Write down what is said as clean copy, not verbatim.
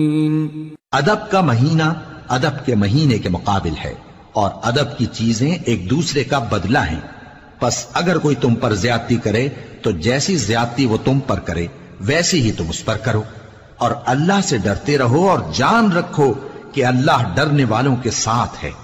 अदब का महीना अदब के महीने के मुकाबिल है और अदब की चीजें एक दूसरे का बदला हैं। बस अगर कोई तुम पर ज्यादती करे तो जैसी ज्यादती वो तुम पर करे वैसी ही तुम उस पर करो। और अल्लाह से डरते रहो और जान रखो कि अल्लाह डरने वालों के साथ है।